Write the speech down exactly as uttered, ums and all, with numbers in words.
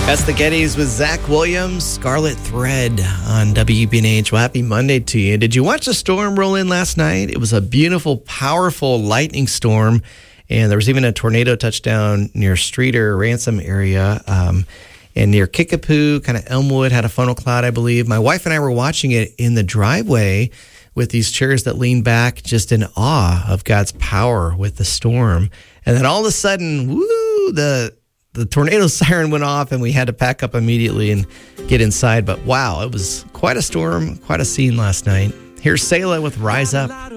That's the Gettys with Zach Williams, Scarlet Thread on W B N H. Well, happy Monday to you. Did you watch the storm roll in last night? It was a beautiful, powerful lightning storm, and there was even a tornado touchdown near Streeter, Ransom area, um, and near Kickapoo, kind of Elmwood, had a funnel cloud, I believe. My wife and I were watching it in the driveway with these chairs that lean back, just in awe of God's power with the storm. And then all of a sudden, woo, the... The tornado siren went off, and we had to pack up immediately and get inside. But wow, it was quite a storm, quite a scene last night. Here's Selah with Rise Up.